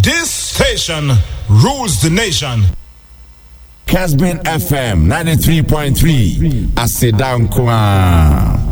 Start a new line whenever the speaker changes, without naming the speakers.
This station rules the nation.
Casbin FM 93.3. Asedan Kwa.